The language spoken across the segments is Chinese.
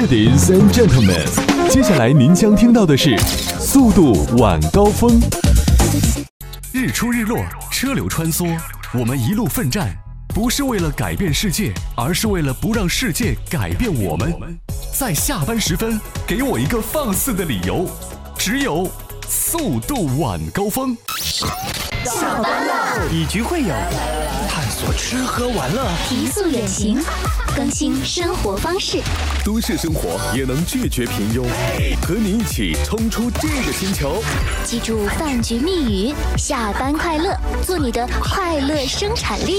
Ladies and gentlemen， 接下来您将听到的是速度晚高峰。日出日落，车流穿梭，我们一路奋战，不是为了改变世界，而是为了不让世界改变我们。在下班时分，给我一个放肆的理由，只有速度晚高峰。 下班了， 以局会友，探索吃喝玩乐， 提速远行，更新生活方式。 都市生活也能拒绝平庸，和你一起冲出这个星球。 记住饭局密语：下班快乐，做你的快乐生产力。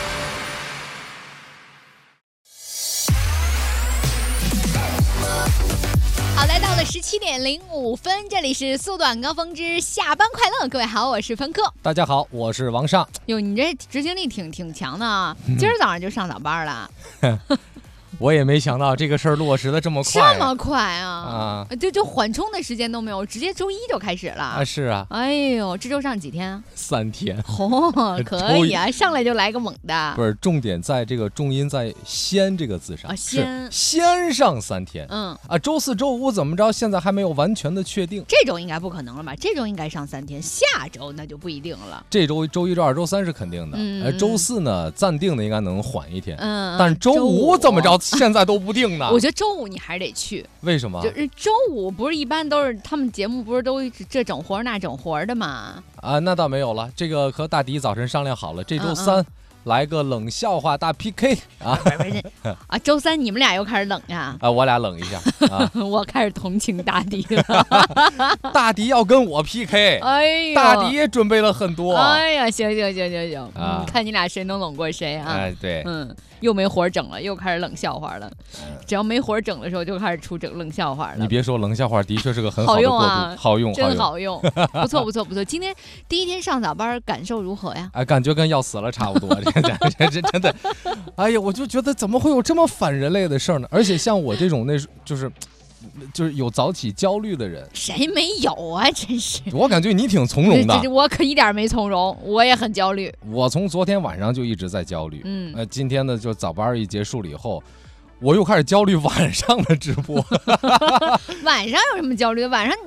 好，来到了17:05，这里是速度晚高峰之下班快乐。各位好，我是芬克。 大家好，我是王尚。 哟，你这执行力挺强的啊！今儿早上就上早班了。 我也没想到这个事儿落实的这么快， 这么快啊！就缓冲的时间都没有，直接周一就开始了啊！ 是啊， 哎呦，这周上几天啊 ？3天。 哦，可以啊，上来就来个猛的。 不是，重点在这个重音在先这个字上，先上3天。周四周五怎么着？现在还没有完全的确定。 这周应该不可能了吧？这周应该上3天，下周那就不一定了。 这周周一、周二、周三是肯定的，周四呢暂定的应该能缓一天。但是周五怎么着？现在都不定呢。 我觉得周五你还是得去。 为什么？ 就是周五不是一般都是他们节目不是都这整活那整活的吗？ 那倒没有了，这个和大迪早晨商量好了，这周三来个冷笑话大 PK 啊！ 啊，周三你们俩又开始冷呀？ 我俩冷一下啊！ 我开始同情大迪了。 大迪要跟我 PK， 哎呦， 大迪也准备了很多。 哎呀，行，看你俩谁能冷过谁啊？ 哎，对， 又没活整了，又开始冷笑话了。只要没活整的时候，就开始出整冷笑话了。 你别说，冷笑话的确是个很好的过渡，好用， 真好用，不错。今天第一天上早班，感受如何呀？ 感觉跟要死了差不多。这真的，哎呀，我就觉得怎么会有这么反人类的事儿呢？而且像我这种就是有早起焦虑的人， 谁没有啊？真是， 我感觉你挺从容的。 我可一点没从容，我也很焦虑。 我从昨天晚上就一直在焦虑。今天呢，就早班一结束了以后，我又开始焦虑晚上的直播。 晚上有什么焦虑的？晚上